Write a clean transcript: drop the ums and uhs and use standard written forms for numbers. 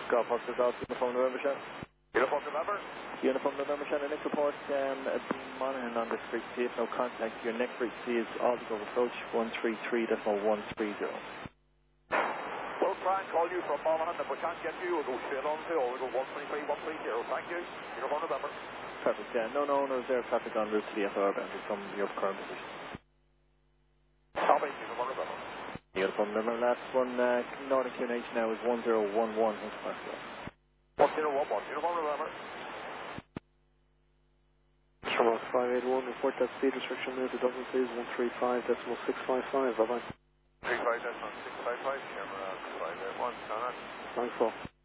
Golf Fox Golf, Uniform November, Shan. Uniform November? Uniform November, Shan, a next report, being monitored on this frequency, if no contact, your next frequency is Aldigo approach 133.130. We'll try and call you from Monaghan. If we can't get you, we'll go straight on to Aldigo 133, 130. Thank you. Uniform November. Perfect, no known or reserved traffic en route to the FR boundary from your current position. Copy, Uniform November. Uniform November, last one, Northern QNH now is 1011, Hunter Park. 1011, Uniform November. Charles 581, report that speed restriction limit to Dublin please, 135.655, bye bye. 35.655, camera 581, Thanks, Paul.